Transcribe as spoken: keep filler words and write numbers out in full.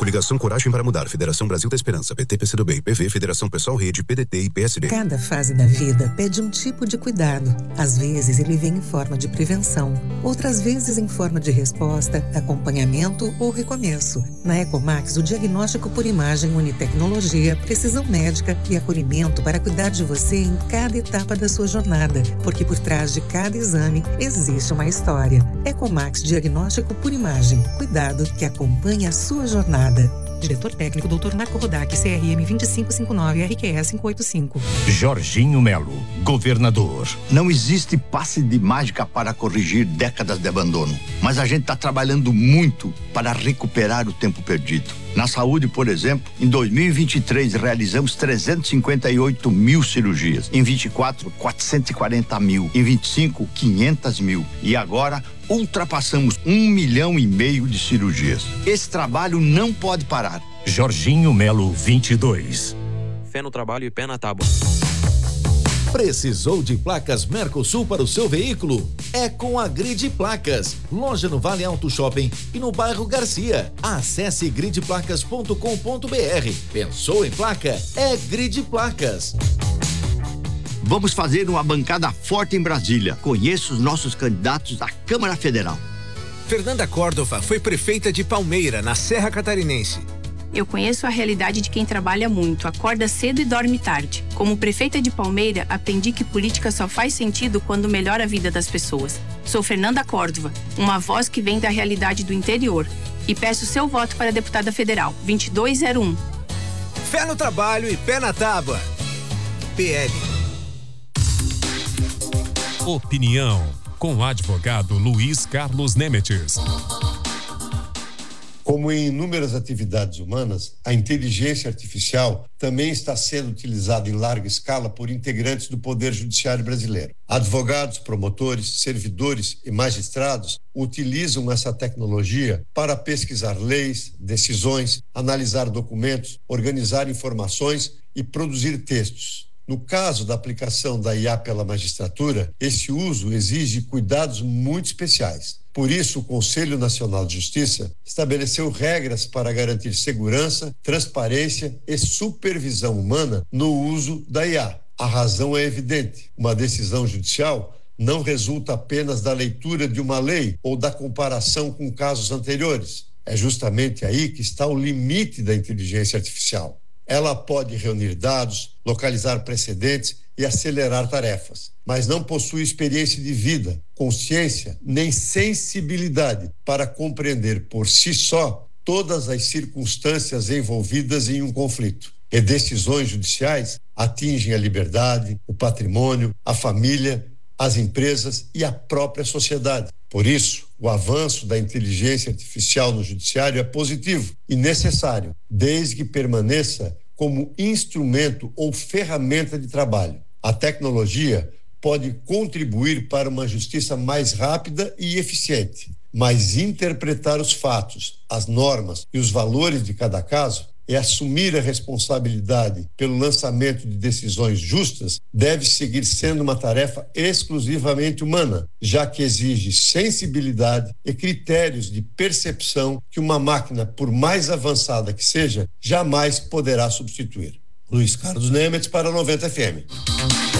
Coligação Coragem para Mudar, Federação Brasil da Esperança, P T, P C do B, P V, Federação Pessoal Rede, P D T e P S D. Cada fase da vida pede um tipo de cuidado. Às vezes ele vem em forma de prevenção, outras vezes em forma de resposta, acompanhamento ou recomeço. Na Ecomax, o diagnóstico por imagem une tecnologia, precisão médica e acolhimento para cuidar de você em cada etapa da sua jornada, porque por trás de cada exame existe uma história. Ecomax Diagnóstico por Imagem. Cuidado que acompanha a sua jornada. Diretor técnico doutor Marco Rodak, C R M dois cinco cinco nove R Q E cinco oito cinco. Jorginho Melo, governador. Não existe passe de mágica para corrigir décadas de abandono, mas a gente está trabalhando muito para recuperar o tempo perdido. Na saúde, por exemplo, em dois mil e vinte e três realizamos trezentos e cinquenta e oito mil cirurgias. Em vinte e quatro, quatrocentos e quarenta mil. Em vinte e cinco, quinhentos mil. E agora ultrapassamos um milhão e meio de cirurgias. Esse trabalho não pode parar. Jorginho Melo vinte e dois. Fé no trabalho e pé na tábua. Precisou de placas Mercosul para o seu veículo? É com a Grid Placas. Loja no Vale Alto Shopping e no bairro Garcia. Acesse grid placas ponto com ponto b r. Pensou em placa? É Grid Placas. Vamos fazer uma bancada forte em Brasília. Conheça os nossos candidatos à Câmara Federal. Fernanda Córdova foi prefeita de Palmeira, na Serra Catarinense. Eu conheço a realidade de quem trabalha muito, acorda cedo e dorme tarde. Como prefeita de Palmeira, aprendi que política só faz sentido quando melhora a vida das pessoas. Sou Fernanda Córdova, uma voz que vem da realidade do interior. E peço seu voto para deputada federal, vinte e dois zero um. Fé no trabalho e pé na tábua. P L. Opinião, com o advogado Luiz Carlos Nemetes. Como em inúmeras atividades humanas, a inteligência artificial também está sendo utilizada em larga escala por integrantes do Poder Judiciário brasileiro. Advogados, promotores, servidores e magistrados utilizam essa tecnologia para pesquisar leis, decisões, analisar documentos, organizar informações e produzir textos. No caso da aplicação da I A pela magistratura, esse uso exige cuidados muito especiais. Por isso, o Conselho Nacional de Justiça estabeleceu regras para garantir segurança, transparência e supervisão humana no uso da I A. A razão é evidente. Uma decisão judicial não resulta apenas da leitura de uma lei ou da comparação com casos anteriores. É justamente aí que está o limite da inteligência artificial. Ela pode reunir dados, localizar precedentes e acelerar tarefas, mas não possui experiência de vida, consciência nem sensibilidade para compreender por si só todas as circunstâncias envolvidas em um conflito. E decisões judiciais atingem a liberdade, o patrimônio, a família, as empresas e a própria sociedade. Por isso, o avanço da inteligência artificial no judiciário é positivo e necessário, desde que permaneça como instrumento ou ferramenta de trabalho. A tecnologia pode contribuir para uma justiça mais rápida e eficiente, mas interpretar os fatos, as normas e os valores de cada caso e assumir a responsabilidade pelo lançamento de decisões justas deve seguir sendo uma tarefa exclusivamente humana, já que exige sensibilidade e critérios de percepção que uma máquina, por mais avançada que seja, jamais poderá substituir. Luiz Carlos Nemetes para noventa F M.